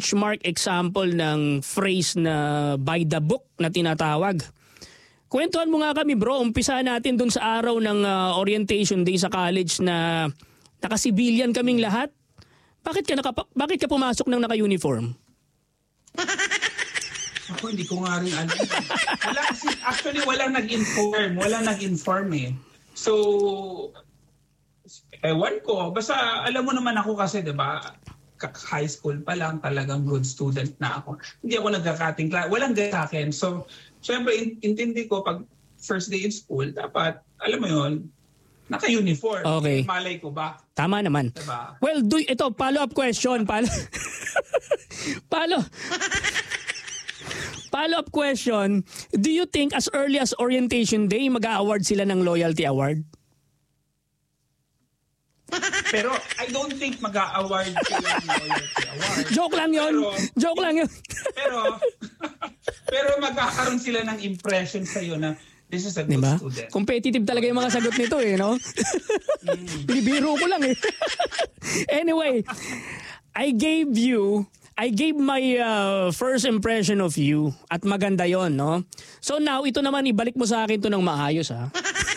benchmark example ng phrase na by the book na tinatawag. Kwentuhan mo nga kami bro, umpisa natin dun sa araw ng orientation day sa college na naka-civilian kaming lahat. Bakit ka pumasok ng naka-uniform? Ako hindi ko nga rin alam. Actually walang nag-inform eh. So, ewan ko. Basta alam mo naman ako kasi, di ba, high school pa lang talagang good student na ako. Hindi ako nagkakating class. Walang gaya sa akin. So, syempre, intindi ko pag first day in school, dapat, alam mo yun, naka-uniform. Okay. Malay ko ba? Tama naman. Diba? Well, ito, follow-up question. Follow-up question. Do you think as early as orientation day, mag-a-award sila ng loyalty award? Pero I don't think mag-a-award sila ng loyalty award. Joke lang yun. Joke lang yun. pero magkakaroon sila ng impression sa'yo na this is a good student. Competitive talaga yung mga sagot nito eh, no? Bibiro ko lang eh. Anyway, I gave my first impression of you at maganda yon, no? So now, ito naman, ibalik mo sa akin to ng maayos, ha?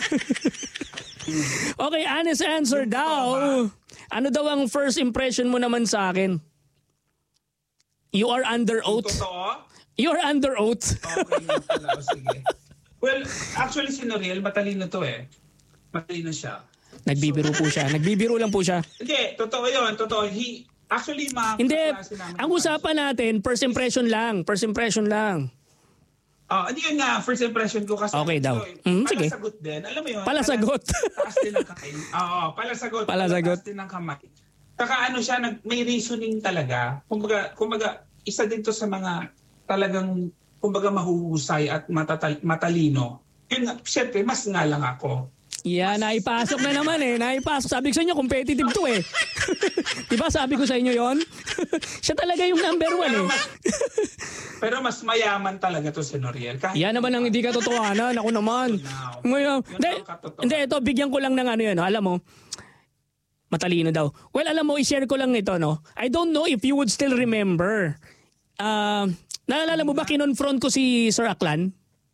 Okay, honest answer daw. Ano daw ang first impression mo naman sa akin? You are under oath. Totoo? You are under oath. Okay, pala. Sige. Well, actually si Noriel, matalino to eh. Matalino siya. Nagbibiro po siya. Nagbibiro lang po siya. Hindi, totoo yun. Totoo. Actually, hindi, ang usapan natin, first impression lang. First impression lang. Hindi yun nga, first impression ko kasi. Okay daw. Sige. Palasagot din. Alam mo yun? Palasagot. Taas din ng kamay. Oo, palasagot. Taas din ng kamay. Saka ano siya, may reasoning talaga. Kumbaga, isa din to sa mga talagang, kumbaga mahuhusay at matalino. Yun nga, syempre, mas nga lang ako. Yeah, naipasok na naman eh. Naipasok. Sabi ko sa inyo, competitive to eh. Diba sabi ko sa inyo yon? Siya talaga yung number one eh. Pero mas mayaman talaga to si Noriel. Yan naman ang hindi katotohanan. Ako naman. Hindi, ito, bigyan ko lang ng ano yun. Alam mo, matalino daw. Well, alam mo, i-share ko lang nito, no? I don't know if you would still remember. Naalala mo ba, kinonfront ko si Sir Aklan?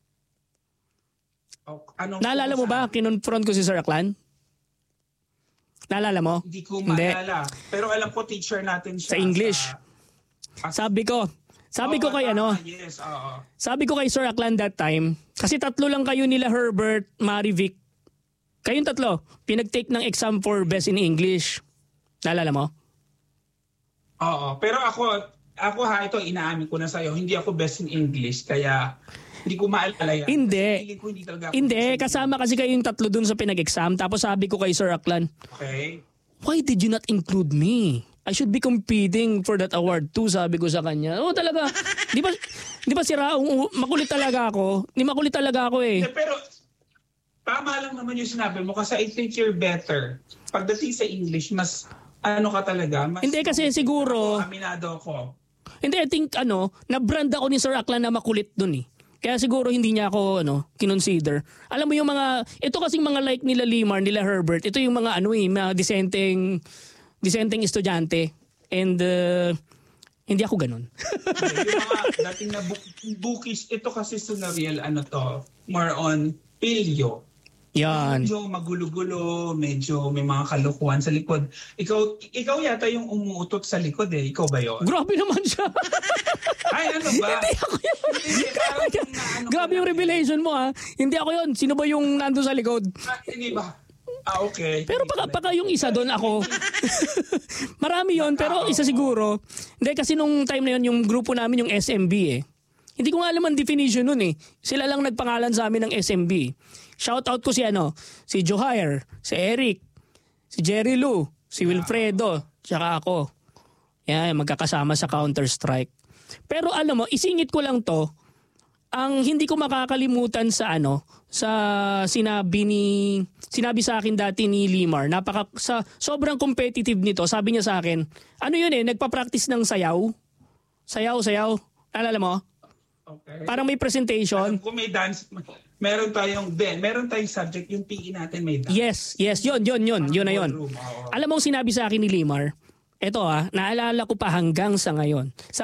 Naalala mo ba, kinonfront ko si Sir Aklan? Naalala mo? Hindi ko maalala. Pero alam ko teacher natin siya. Sa English. Sabi ko kay Yes, sabi ko kay Sir Aklan that time, kasi tatlo lang kayo nila Herbert, Marivic. Kayong tatlo, pinag-take ng exam for best in English. Naalala mo? Oo. Pero ako ito inaamin ko na sa'yo, hindi ako best in English, kaya hindi ko maalala yan. Hindi, kasama kasi kayong tatlo dun sa pinag-exam. Tapos sabi ko kay Sir Aklan, okay, why did you not include me? I should be competing for that award too, sabi ko sa kanya. Oh, talaga. Di ba sira, makulit talaga ako. Makulit talaga ako eh. Pero tama lang naman yung sinabi mo kasi I think you're better. Pagdating sa English, mas ano ka talaga. Mas, hindi kasi siguro. Aminado ako. Hindi, I think na-brand ako ni Sir Aklan na makulit dun eh. Kaya siguro hindi niya ako kinonsider. Alam mo yung mga, ito kasing mga like nila Limar, nila Herbert, ito yung mga mga disenteng estudyante. And hindi ako ganun. Yung mga dating na bookish, ito kasi sa Noriel, more on pilyo. Yan. Medyo magulo-gulo, medyo may mga kalukuhan sa likod. Ikaw yata yung umuutot sa likod eh. Ikaw ba yun? Grabe naman siya. Ay, ano ba? Hindi ako yun. Grabe yung revelation mo ha. Hindi ako yun. Sino ba yung nando sa likod? Hindi ba? Okay. Pero baka yung isa doon ako. Marami yon pero isa siguro. Hindi kasi nung time na yun, yung grupo namin yung SMB eh. Hindi ko nga alam ang definition nun eh. Sila lang nagpangalan sa amin ng SMB. Shoutout ko si Johair, si Eric, si Jerry Lou, si Wilfredo, tsaka ako. Yan, magkakasama sa Counter-Strike. Pero alam mo, isingit ko lang to, ang hindi ko makakalimutan sa sa sinabi sa akin dati ni Limar, sa sobrang competitive nito, sabi niya sa akin, nagpa-practice ng sayaw. Sayaw. Alala mo? Okay. Parang may presentation. Kung may dance, meron tayong subject, yung PE natin may dance. Yes, yun na yun. Alam mo sinabi sa akin ni Limar, naalala ko pa hanggang sa ngayon.